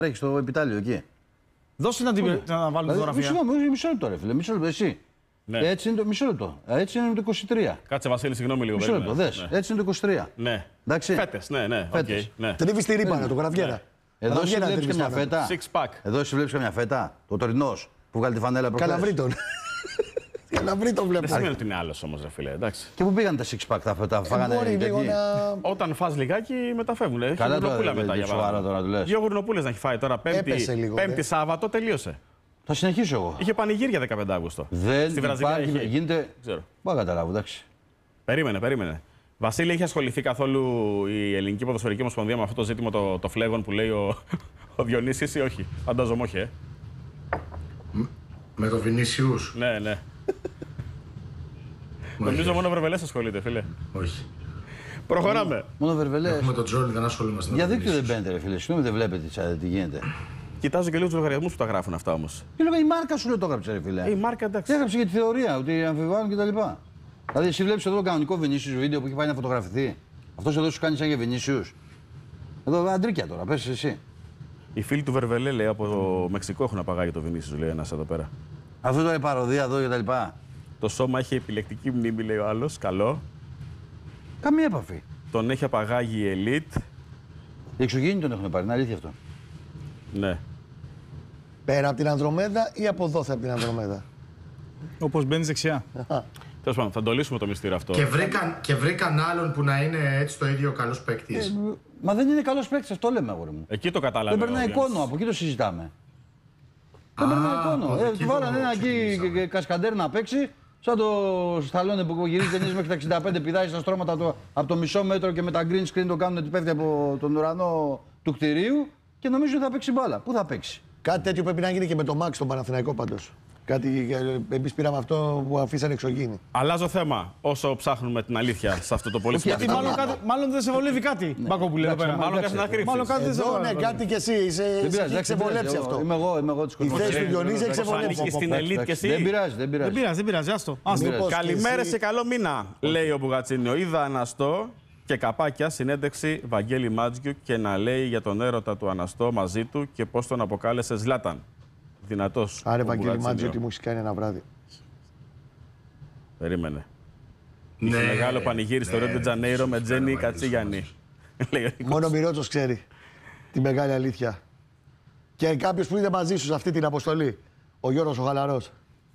Έχει το επιτάλιο εκεί. Δώσε να βάλουμε φωτογραφία. Συγγνώμη, μισό λεπτό, ρε φίλε. Μισό λεπτό, εσύ. Ναι. Έτσι είναι το μισό λεπτό. Έτσι είναι το 23. Κάτσε, Βασίλη, συγγνώμη λίγο. Μισό λεπτό, δες. Ναι. Έτσι είναι το 23. Ναι. Εντάξει. Φέτες, ναι. Φέτες. Okay, ναι. Τρίβει τη ρήπανα του Γραβιέρα. Εδώ εσύ βλέπεις καμιά φέτα. Six pack. Εδώ εσύ βλέπεις καμιά φέτα. Το τωρινός που βγάλει τη φανέλα προχθές. Καλαβρίτων. Καλαβρίτων Δεν βλέπω. σημαίνει ότι είναι άλλος όμως, ρε φίλε. Εντάξει. Και πού πήγαν τα six pack τα φέτα, φάγανε Μπορεί και λίγο εκεί. να. Όταν φας λιγάκι, μεταφεύγουν. Έχει Καλά γουρνοπούλα μετά για σοβαρά παράδειγμα. τώρα του λες. 2 γουρνοπούλες να έχει φάει τώρα. Έπεσε λίγο, Πέμπτη Σάββατο τελείωσε. Θα συνεχίσω εγώ. Είχε πανηγύρια 15 Αύγουστο. Δεν Στη Βραζιλία υπάρχει, είχε. γίνεται. Ξέρω. Μπορώ να καταλάβω, εντάξει. Περίμενε. Βασίλη, έχει ασχοληθεί καθόλου η Ελληνική Ποδοσφαιρική Ομοσπονδία με αυτό το ζήτημα το φλέγον που λέει ο Διονύσης ή όχι? Φαντάζομαι όχι, Με το Βινίσιους. Ναι. Νομίζω μόνο ο Βρεβελές ασχολείται, φίλε. Όχι. Προχωράμε. Μόνο Βερβελές. Έχουμε τον Τζόλι, δεν ασχολούμαστε με Για το δίκτυο δεν Βινίσιους. μπαίνετε, ρε φίλε. Συγγνώμη, δεν βλέπετε τι γίνεται. Κοιτάζω και λίγο τους λογαριασμούς που τα γράφουν αυτά όμως. Και λέω, η μάρκα σου λέει το έγραψε, ρε φίλε. Η μάρκα εντάξει. Έγραψε για τη θεωρία, ότι αμφιβάλλουν κτλ. Δηλαδή, εσύ βλέπει εδώ το κανονικό Βινίσιους βίντεο που έχει πάει να φωτογραφηθεί. Αυτό εδώ σου κάνει σαν για Βινίσιους. Εδώ αντρίκια τώρα, πες εσύ. Οι φίλοι του Βερβελέ, λέει, από το Μεξικό έχουν απαγάγει το Βινίσιους, λέει ένας εδώ πέρα. Αυτό τώρα η παροδία εδώ κτλ. Το σώμα έχει επιλεκτική μνήμη, λέει ο άλλος. Καλό. Καμία επαφή. Τον έχει απαγάγει η Ελίτ. Οι εξωγήινοι τον έχουν πάρει, είναι αλήθεια αυτό. Ναι. Πέρα από την Ανδρομέδα ή από δόθε από την Ανδρομέδα. Όπως μπαίνεις δεξιά. Τέλος πάντων, θα το λύσουμε το μυστήριο αυτό. Και βρήκαν άλλον που να είναι έτσι το ίδιο καλός παίκτης. Μα δεν είναι καλό παίκτη, αυτό λέμε, αγόρι μου. Εκεί το κατάλαβε. Δεν περνάει ο Διονύσης. εικόνο, από εκεί το συζητάμε. Δεν περνάει εικόνο. από εκεί Του βάλανε το ένα εκεί ξεκινήσαμε. κασκαντέρ να παίξει, σαν το Σταλόνε που γυρίζει ταινίες μέχρι τα 65, πηδάει στα στρώματα από το μισό μέτρο και με τα green screen το κάνουν ότι πέφτει από τον ουρανό του κτηρίου και νομίζω ότι θα παίξει μπάλα. Πού θα παίξει? Κάτι τέτοιο πρέπει να γίνει και με το Μάξ στον Παναθηναϊκό πάντως. Κάτι, εμείς πήραμε αυτό που αφήσανε εξωγήινοι. Αλλάζω θέμα όσο ψάχνουμε την αλήθεια σε αυτό το πολύ Γιατί σημαντικό. μάλλον δεν σε βολεύει κάτι. Μπακόπουλε εδώ πέρα. Μάλλον κάτι να κρύψεις. Μάλλον κάτι δεν σε Εδώ ναι, βολεύει. κάτι κι εσύ. Δεν πειράζει, Έχει εντάξει, ξεβολέψει αυτό. Είμαι εγώ της Η θέση του Διονύση έχει Πώς ξεβολέψει. ανήκεις στην Ελίτ και εσύ. Δεν πειράζει, δεν πειράζει. Δεν πειράζει, άστο. Μήπως και Καλημέρες εσύ- και καλό μήνα, λέει ο Μπουγατσίνιο. Είδα Αναστό και καπάκια συνέντευξη Βαγγέλη Μάτζιου και να λέει για τον έρωτα του Αναστό μαζί του και πώς τον αποκάλεσε Ζλάταν. Δυνατός. Άρε ο Βαγγέλη Μπουγατσίνιο. Μάτζιο, τι μου έχει κάνει ένα βράδυ. Περίμενε. Ναι. Είχε μεγάλο πανηγύρι στο Ρίο Τζανέιρο με Τζένι Κατσίγιαννη. Λέει ο Νίκος. Μόνο ο Μυρότσος ξέρει τη μεγάλη αλήθεια. Και κάποιος που είναι μαζί σου σε αυτή την αποστολή. Ο Γιώργος ο Χαλαρός.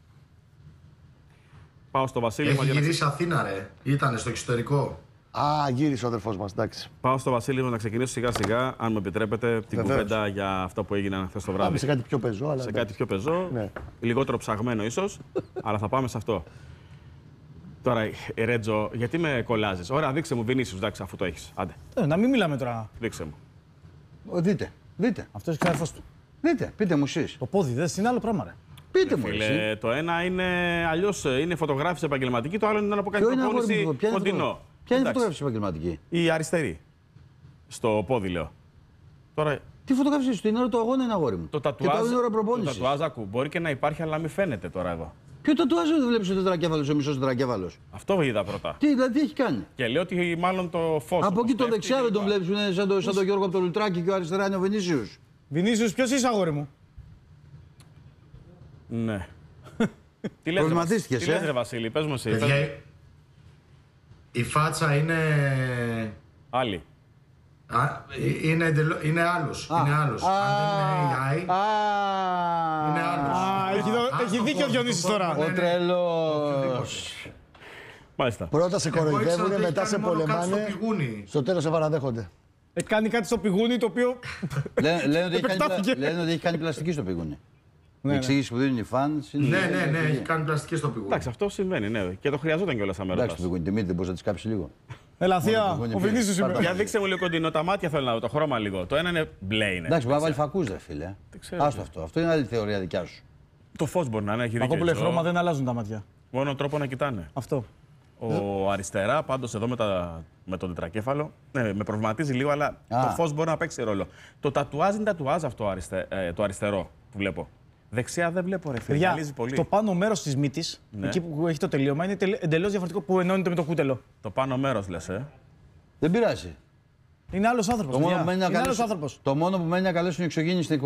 Πάω στο Βασίλη μας Έχει για να γυρίσει Αθήνα, ρε. Ήτανε στο εξωτερικό. Α, γύρισε ο αδερφός μας, εντάξει. Πάω στο Βασίλη μας να ξεκινήσω σιγά σιγά, αν μου επιτρέπετε, την Βεβαίως. κουβέντα για αυτά που έγιναν χθες το Πάμε βράδυ. σε κάτι πιο πεζό, αλλά. Σε εντάξει. κάτι πιο πεζό, Ναι. λιγότερο ψαγμένο ίσως, αλλά θα πάμε σε αυτό. Τώρα, Ρέτζο, γιατί με κολλάζεις? Ωραία, δείξε μου Βινίσιους, εντάξει, αφού το έχεις. Άντε, Να μην μιλάμε τώρα. δείξε μου. Δείτε, δείτε, Αυτό είναι ξάδερφος του. δείτε, πείτε μου εσείς. Το πόδι δεν είναι άλλο πράγμα. Ρε. Πείτε μου εσείς. Φίλε, το ένα είναι αλλιώς, είναι φωτογράφηση επαγγελματική, το άλλο είναι να που κάνει Ποιο είναι, αγόρι προπόνηση μου, ποια είναι η κοντινό. φωτογράφηση? Ποια είναι η Εντάξει. φωτογράφηση επαγγελματική? Η αριστερή. Στο πόδι, λέω. Τώρα, Τι φωτογράφηση σου, την ώρα του αγώνα είναι, αγόρι μου. το Και τατουάζ, το άλλο είναι ώρα το προπόνησης. τατουάζ, ακού, μπορεί και να υπάρχει, αλλά μην φαίνεται τώρα εδώ. Ποιο τατουάζ δεν βλέπεις ο τετρακέφαλος, ο μισός τετρακέφαλος? Αυτό είδα πρώτα. Τι, δηλαδή τι έχει κάνει? Και λέω ότι μάλλον το φως. Από εκεί το πέφτει, δεξιά δεν τον λοιπά. βλέπεις, που είναι σαν τον Γιώργο από το Λουτράκι και ο αριστερά είναι ο Βινίσιους. Βινίσιους, ποιος είσαι, αγόρι μου? Ναι. Τι λες, Προβληματίστηκες, τι λες, ρε Βασίλη, πες μου εσύ. πες μου. Παιδιά, η φάτσα είναι. Άλλη. Είναι άλλος. Είναι άλλος. Αν δεν είναι AI, είναι άλλος. Έχει δίκιο ο Διονύσης τώρα. Ο τρελός. Μάλιστα. Πρώτα σε Εγώ ήξερα κοροϊδεύουν, ότι έχει μετά σε κάνει μόνο κάτι στο πολεμάνε. πηγούνι. Στο τέλος σε παραδέχονται. Κάνει κάτι στο πηγούνι το οποίο. Λένε ότι έχει Επεκτάθηκε. κάνει- λένε ότι έχει κάνει πλαστική στο πηγούνι. Η ναι. εξήγηση που δίνουν οι φανς είναι. Ναι, έχει κάνει πλαστική στο πηγούνι. Εντάξει, αυτό συμβαίνει, ναι. Και το χρειαζόταν κιόλας Εντάξει, το αμέρωτα. πηγούνι, τη μύτη δεν μπορείς να τη κάψει λίγο. Έλα, θεία, πηγούνι ο πήγε. Βινίσιους είμαι. Για δείξε μου λίγο κοντινό, τα μάτια θέλω να δω, το χρώμα λίγο. Το ένα είναι μπλε είναι. Εντάξει, μπορεί να βάλει φακούς, ρε φίλε. ξέρω, Άστο ναι. αυτό. Αυτό είναι άλλη θεωρία δικιά σου. Το φως μπορεί να είναι, έχει δίκιο. Ακόμα που λέει Ζω. χρώμα δεν αλλάζουν τα μάτια. Μόνο τρόπο να κοιτάνε. Αυτό. Ο αριστερά, πάντως εδώ με τον τετρακέφαλο, ναι, με προβληματίζει λίγο, αλλά το φως μπορεί να παίξει ρόλο. Το τατουάζ είναι τατουάζ αυτό το αριστερό που βλέπω. Δεξιά δεν βλέπω, ρε φίλε. Παιδιά, Γυαλίζει πολύ. το πάνω μέρος της μύτης, Ναι. εκεί που έχει το τελείωμα, είναι εντελώς διαφορετικό που ενώνεται με το κούτελο. Το πάνω μέρος λες, Δεν πειράζει. Είναι άλλο άνθρωπο. Το μόνο που μένει να Είναι άλλο καλέσουν- άνθρωπο. το μόνο που μένει να καλέσουν εξωγήινη στην